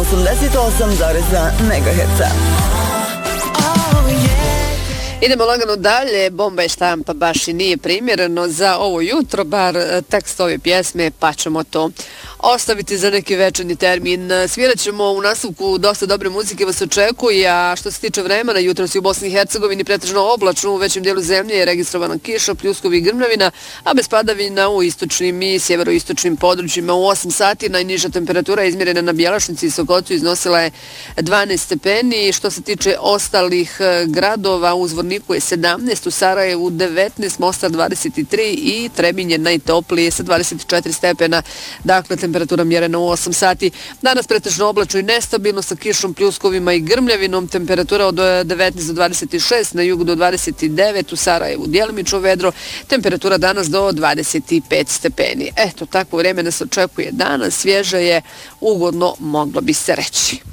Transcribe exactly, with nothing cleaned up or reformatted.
osamdeset osam zarez dva megaherca. Idemo lagano dalje, bomba je štampa baš i nije primjereno za ovo jutro, bar tekst ove pjesme, pa ćemo to ostaviti za neki večernji termin. Svirat ćemo u nastavku, dosta dobre muzike vas očekuje, a što se tiče vremena, jutro si u Bosni i Hercegovini pretežno oblačno, u većem dijelu zemlje je registrovana kiša, pljuskovi i grmljavina, a bez padavina u istočnim i sjeveroistočnim područjima. U osam sati najniža temperatura izmjerena na Bjelašnici i Sokocu iznosila je dvanaest stepeni. Što se tiče ostalih gradova, u Zvorniku je sedamnaest, u Sarajevu devetnaest, Mostar dvadeset tri i Trebinje najtoplije sa dvadeset četiri stepena. Dakle, temperatura mjerena u osam sati. Danas pretežno oblačno i nestabilno sa kišom, pljuskovima i grmljavinom. Temperatura od devetnaest do dvadeset šest, na jugu do dvadeset devet, u Sarajevu djelimično vedro. Temperatura danas do dvadeset pet stepeni. Eto, takvo vrijeme nas očekuje danas. Svježe je, ugodno, moglo bi se reći.